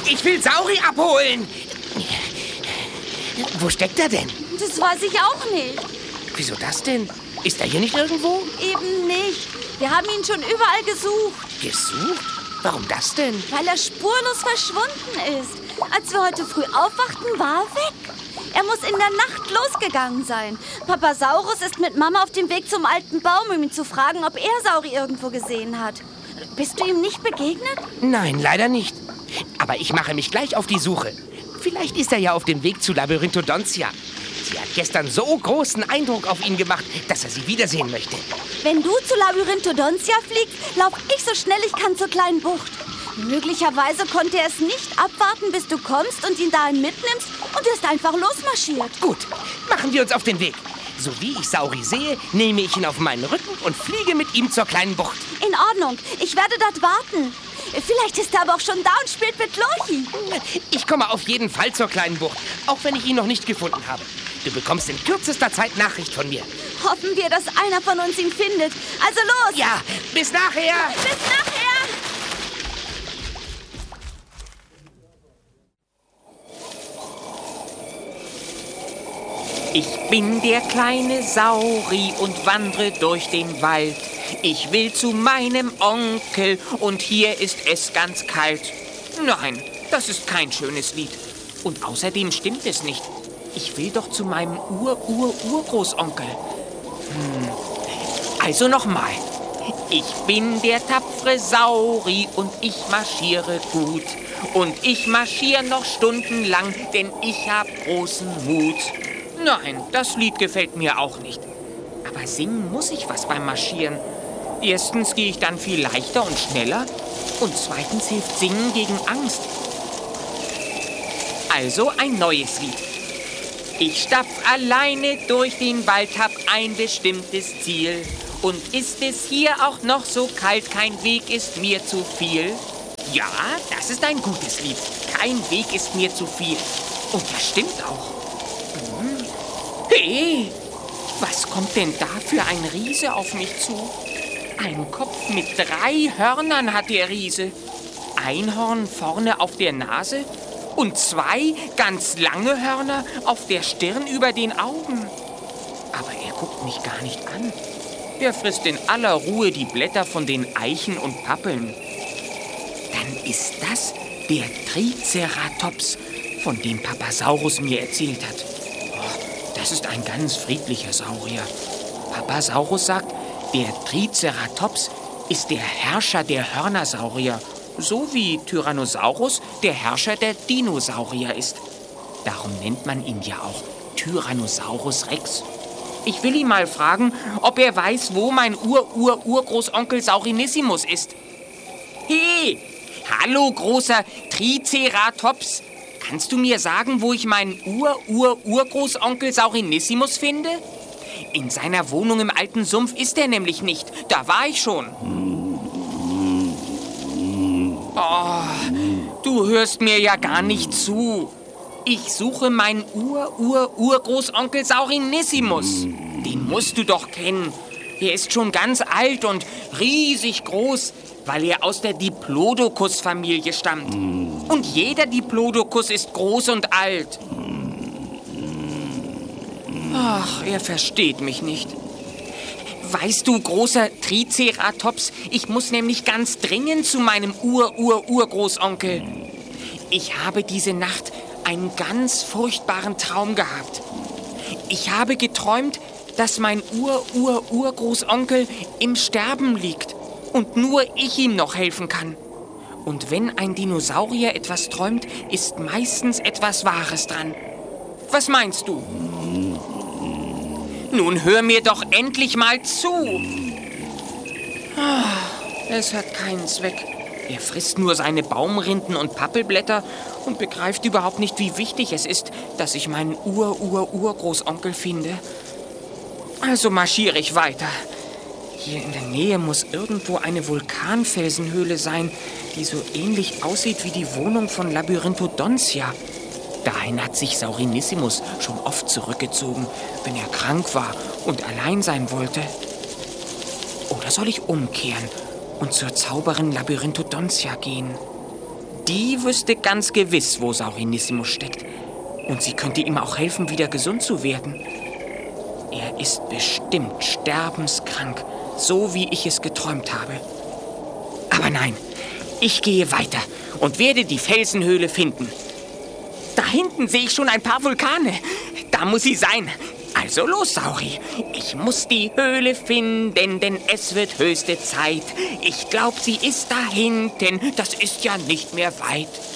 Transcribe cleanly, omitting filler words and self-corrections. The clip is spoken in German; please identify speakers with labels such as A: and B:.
A: Ich will Sauri abholen. Wo steckt er denn?
B: Das weiß ich auch nicht.
A: Wieso das denn? Ist er hier nicht irgendwo?
B: Eben nicht. Wir haben ihn schon überall gesucht.
A: Gesucht? Warum das denn?
B: Weil er spurlos verschwunden ist. Als wir heute früh aufwachten, war er weg. Er muss in der Nacht losgegangen sein. Papasaurus ist mit Mama auf dem Weg zum alten Baum, um ihn zu fragen, ob er Sauri irgendwo gesehen hat. Bist du ihm nicht begegnet?
A: Nein, leider nicht. Aber ich mache mich gleich auf die Suche. Vielleicht ist er ja auf dem Weg zu Labyrinthodontia. Sie hat gestern so großen Eindruck auf ihn gemacht, dass er sie wiedersehen möchte.
B: Wenn du zu Labyrinthodontia fliegst, lauf ich so schnell ich kann zur kleinen Bucht. Möglicherweise konnte er es nicht abwarten, bis du kommst und ihn dahin mitnimmst und er ist einfach losmarschiert.
A: Gut, machen wir uns auf den Weg. So wie ich Sauri sehe, nehme ich ihn auf meinen Rücken und fliege mit ihm zur kleinen Bucht.
B: In Ordnung, ich werde dort warten. Vielleicht ist er aber auch schon da und spielt mit Lorchi.
A: Ich komme auf jeden Fall zur kleinen Bucht, auch wenn ich ihn noch nicht gefunden habe. Du bekommst in kürzester Zeit Nachricht von mir.
B: Hoffen wir, dass einer von uns ihn findet. Also los!
A: Ja, bis nachher!
B: Bis nachher!
C: Ich bin der kleine Sauri und wandre durch den Wald. Ich will zu meinem Onkel und hier ist es ganz kalt. Nein, das ist kein schönes Lied. Und außerdem stimmt es nicht. Ich will doch zu meinem Urgroßonkel. Also nochmal. Ich bin der tapfere Sauri und ich marschiere gut. Und ich marschiere noch stundenlang, denn ich hab großen Mut. Nein, das Lied gefällt mir auch nicht. Aber singen muss ich was beim Marschieren. Erstens gehe ich dann viel leichter und schneller. Und zweitens hilft Singen gegen Angst. Also ein neues Lied. Ich stapf alleine durch den Wald, hab ein bestimmtes Ziel. Und ist es hier auch noch so kalt, kein Weg ist mir zu viel. Ja, das ist ein gutes Lied. Kein Weg ist mir zu viel. Und das stimmt auch. Hey, was kommt denn da für ein Riese auf mich zu? Ein Kopf mit 3 Hörnern hat der Riese. Ein Horn vorne auf der Nase und 2 ganz lange Hörner auf der Stirn über den Augen. Aber er guckt mich gar nicht an. Er frisst in aller Ruhe die Blätter von den Eichen und Pappeln. Dann ist das der Triceratops, von dem Papasaurus mir erzählt hat. Das ist ein ganz friedlicher Saurier. Papasaurus sagt, der Triceratops ist der Herrscher der Hörnersaurier, so wie Tyrannosaurus der Herrscher der Dinosaurier ist. Darum nennt man ihn ja auch Tyrannosaurus Rex. Ich will ihn mal fragen, ob er weiß, wo mein Urgroßonkel Saurinissimus ist. Hey, hallo großer Triceratops. Kannst du mir sagen, wo ich meinen Urgroßonkel Saurinissimus finde? In seiner Wohnung im alten Sumpf ist er nämlich nicht. Da war ich schon. Oh, du hörst mir ja gar nicht zu. Ich suche meinen Urgroßonkel Saurinissimus. Den musst du doch kennen. Er ist schon ganz alt und riesig groß, weil er aus der Diplodocus-Familie stammt. Und jeder Diplodocus ist groß und alt. Ach, er versteht mich nicht. Weißt du, großer Triceratops, ich muss nämlich ganz dringend zu meinem Urgroßonkel. Ich habe diese Nacht einen ganz furchtbaren Traum gehabt. Ich habe geträumt, dass mein Urgroßonkel im Sterben liegt und nur ich ihm noch helfen kann. Und wenn ein Dinosaurier etwas träumt, ist meistens etwas Wahres dran. Was meinst du? Nun hör mir doch endlich mal zu. Es hat keinen Zweck. Er frisst nur seine Baumrinden und Pappelblätter und begreift überhaupt nicht, wie wichtig es ist, dass ich meinen Urgroßonkel finde. Also marschiere ich weiter. Hier in der Nähe muss irgendwo eine Vulkanfelsenhöhle sein, die so ähnlich aussieht wie die Wohnung von Labyrinthodontia. Dahin hat sich Saurinissimus schon oft zurückgezogen, wenn er krank war und allein sein wollte. Oder soll ich umkehren und zur Zauberin Labyrinthodontia gehen? Die wüsste ganz gewiss, wo Saurinissimus steckt. Und sie könnte ihm auch helfen, wieder gesund zu werden. Er ist bestimmt sterbenskrank, so wie ich es geträumt habe. Aber nein, ich gehe weiter und werde die Felsenhöhle finden. Da hinten sehe ich schon ein paar Vulkane. Da muss sie sein. Also los, Sauri. Ich muss die Höhle finden, denn es wird höchste Zeit. Ich glaube, sie ist da hinten. Das ist ja nicht mehr weit.